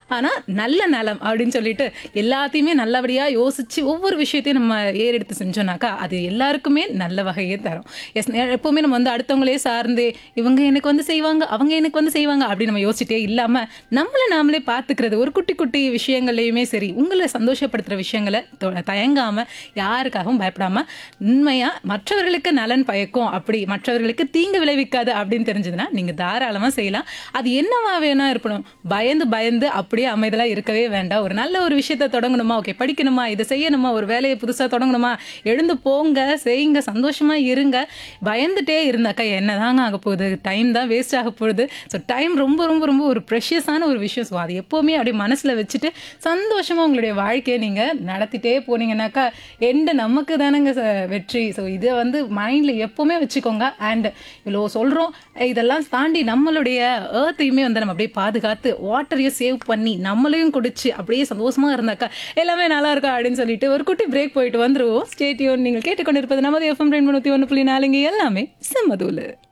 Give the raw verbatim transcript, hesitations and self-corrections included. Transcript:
ஆனா நல்ல நலம் அப்படின்னு சொல்லிட்டு எல்லாத்தையுமே நல்லபடியா யோசிச்சு ஒவ்வொரு விஷயத்தையும் நம்ம ஏறெடுத்து செஞ்சோம்னாக்கா அது எல்லாருக்குமே நல்ல வகையே தரும். எஸ் எப்பவுமே நம்ம வந்து அடுத்தவங்களே சார்ந்து இவங்க எனக்கு வந்து செய்வாங்க அவங்க எனக்கு வந்து செய்வாங்க அப்படின்னு நம்ம யோசிச்சிட்டே இல்லாம நம்மள நாமளே பார்த்துக்கிறது ஒரு குட்டி குட்டி விஷயங்கள்லையுமே சரி உங்களை சந்தோஷப்படுத்துற விஷயங்களை தொ- தயங்காம யாருக்காகவும் பயப்படாம உண்மையா மற்றவர்களுக்கு நலன் பயக்கும் அப்படி மற்றவர்களுக்கு தீங்கு விளைவிக்காது அப்படின்னு தெரிஞ்சதுன்னா நீங்க தாராளமா செய்யலாம். அது என்னவா வேணா இருக்கணும், பயந்து பயந்து அப்படியே அமைதலா இருக்கவே வேண்டாம். ஒரு நல்ல ஒரு விஷயத்த தொடங்கணுமா, ஓகே படிக்கணுமா, இதை செய்யணுமா, ஒரு வேலையை புதுசா தொடங்கணுமா, எழுந்து போங்க செய்யுங்க சந்தோஷமா இருங்க. பயந்துட்டே இருந்தாக்கா என்னதாங்க ஆக போகுது, டைம் தான் வேஸ்ட் ஆக போகுது. ஸோ டைம் ரொம்ப ரொம்ப ரொம்ப ஒரு ப்ரெஷியஸான ஒரு விஷயம். ஸோ அது எப்போவுமே அப்படியே மனசில் வச்சுட்டு சந்தோஷமாக உங்களுடைய வாழ்க்கையை நீங்கள் நடத்திட்டே போனீங்கன்னாக்கா எண்டு நமக்கு தானேங்க ச- வெற்றி. ஸோ இதை வந்து மைண்டில் எப்போவுமே வச்சுக்கோங்க. அண்ட் இவ்வளோ சொல்கிறோம், இதெல்லாம் தாண்டி நம்மளுடைய ஏர்த்தையுமே வந்து நம்ம அப்படியே பாதுகாத்து வாட்டரையும் சேவ் பண்ணி நம்மளையும் குடிச்சு அப்படியே சந்தோஷமாக இருந்தாக்கா எல்லாமே நல்லா இருக்கும் அப்படின்னு சொல்லிட்டு ஒரு குட்டி பிரேக் போயிட்டு வந்துருவோம். ஸ்டேடியோன் நீங்கள் கேட்டுக்கொண்டிருப்பது நமது எஃப்எம் ரெண்டு ஒன்று புள்ளி நாலுங்க எல்லாமே செம்மதூலு.